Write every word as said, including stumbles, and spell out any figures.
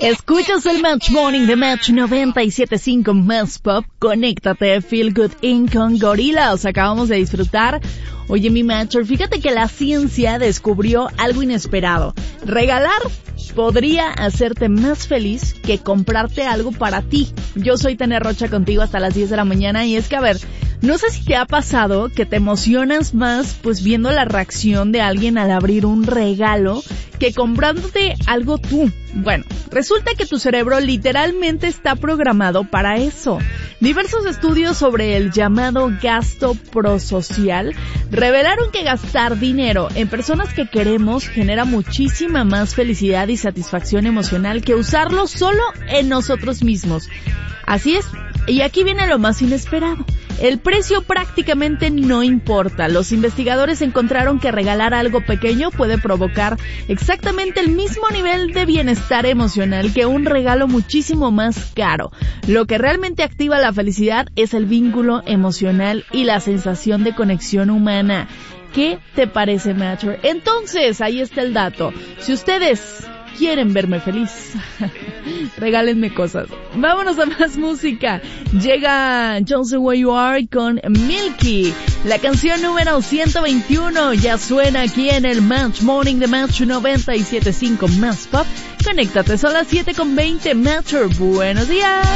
Escuchas el Match Morning de Match noventa y siete punto cinco Más Pop. Conéctate, Feel Good Incorporated con Gorillaz. Acabamos de disfrutar. Oye, mi Matcher, fíjate que la ciencia descubrió algo inesperado. Regalar podría hacerte más feliz que comprarte algo para ti. Yo soy Tania Rocha contigo hasta las diez de la mañana y es que, a ver, no sé si te ha pasado que te emocionas más pues viendo la reacción de alguien al abrir un regalo que comprándote algo tú. Bueno, resulta que tu cerebro literalmente está programado para eso. Diversos estudios sobre el llamado gasto prosocial revelaron que gastar dinero en personas que queremos genera muchísima más felicidad y satisfacción emocional que usarlo solo en nosotros mismos. Así es. Y aquí viene lo más inesperado. El precio prácticamente no importa. Los investigadores encontraron que regalar algo pequeño puede provocar exactamente el mismo nivel de bienestar emocional que un regalo muchísimo más caro. Lo que realmente activa la felicidad es el vínculo emocional y la sensación de conexión humana. ¿Qué te parece, Matcher? Entonces, ahí está el dato. Si ustedes quieren verme feliz, regálenme cosas. Vámonos a más música. Llega Just the Way You Are con Milky. La canción número ciento veintiuno ya suena aquí en el Match Morning de Match noventa y siete punto cinco Más Pop. Conéctate, son las siete con veinte. Matcher, buenos días.